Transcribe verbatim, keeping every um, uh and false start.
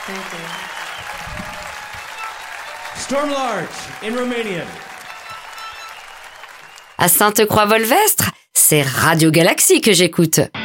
Thank you. Storm Large in Romanian. À Sainte-Croix-Volvestre, c'est Radio Galaxie que j'écoute.